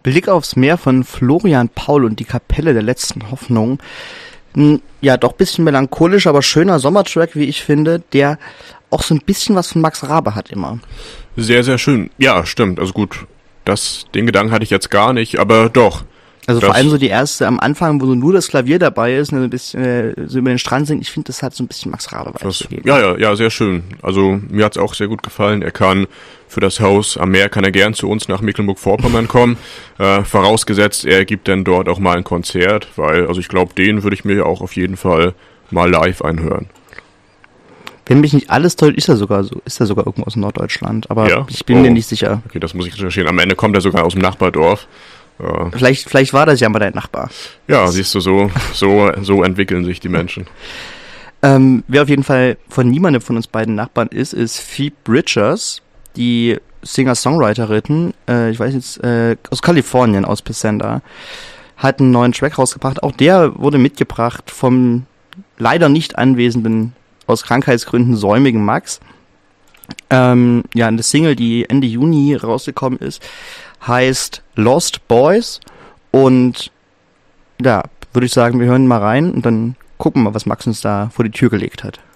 Blick aufs Meer von Florian Paul und die Kapelle der letzten Hoffnung. Ja, doch ein bisschen melancholisch, aber schöner Sommertrack, wie ich finde, der auch so ein bisschen was von Max Rabe hat immer. Sehr, sehr schön. Ja, stimmt. Also gut, den Gedanken hatte ich jetzt gar nicht, aber doch. Also vor allem so die erste am Anfang, wo so nur das Klavier dabei ist, so ein bisschen so über den Strand singt. Ich finde, das hat so ein bisschen Max Rabe-Vibes gegeben. Ja, sehr schön. Also mir hat's auch sehr gut gefallen. Er kann für das Haus am Meer, kann er gern zu uns nach Mecklenburg-Vorpommern kommen. Vorausgesetzt, er gibt dann dort auch mal ein Konzert, weil, also ich glaube, den würde ich mir auch auf jeden Fall mal live anhören. Wenn mich nicht alles täuscht, ist er sogar irgendwo aus Norddeutschland, aber ja? Ich bin mir nicht sicher. Okay, das muss ich recherchieren. Am Ende kommt er sogar aus dem Nachbardorf. Vielleicht war das ja mal dein Nachbar. Ja, siehst du, so entwickeln sich die Menschen. Wer auf jeden Fall von niemandem von uns beiden Nachbarn ist Phoebe Bridgers, die Singer-Songwriterin, ich weiß jetzt, aus Kalifornien, aus Pesenda, hat einen neuen Track rausgebracht. Auch der wurde mitgebracht vom leider nicht anwesenden, aus Krankheitsgründen säumigen Max. Eine Single, die Ende Juni rausgekommen ist, heißt Lost Boys, und ja, würde ich sagen, wir hören mal rein und dann gucken wir, was Max uns da vor die Tür gelegt hat.